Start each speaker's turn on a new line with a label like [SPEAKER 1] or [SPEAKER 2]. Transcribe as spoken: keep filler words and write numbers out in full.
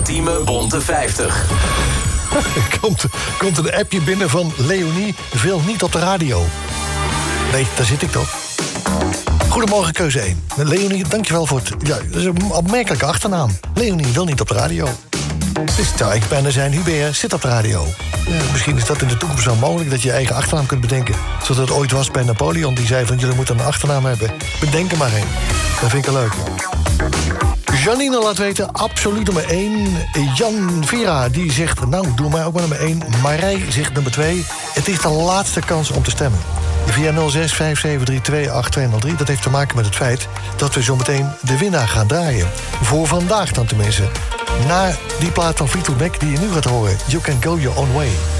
[SPEAKER 1] ultieme bonte vijftig.
[SPEAKER 2] komt, komt een appje binnen van Leonie, wil niet op de radio. Nee, daar zit ik toch. Goedemorgen, keuze één. Leonie, dankjewel voor het... Ja, dat is een opmerkelijke achternaam. Leonie wil niet op de radio. Dus het zou ik bijna zijn, Hubert zit op de radio. Ja, misschien is dat in de toekomst wel mogelijk, dat je je eigen achternaam kunt bedenken. Zoals dat ooit was bij Napoleon, die zei van jullie moeten een achternaam hebben. Bedenk er maar één. Dat vind ik wel leuk. Janine laat weten, absoluut nummer één. Jan Vera, die zegt, nou, doe mij ook maar nummer één. Marij zegt nummer twee. Het is de laatste kans om te stemmen. Via nul zes vijf zeven drie twee acht twee nul drie. Dat heeft te maken met het feit dat we zo meteen de winnaar gaan draaien. Voor vandaag dan tenminste. Na die plaat van Fleetwood Mac die je nu gaat horen. You Can Go Your Own Way.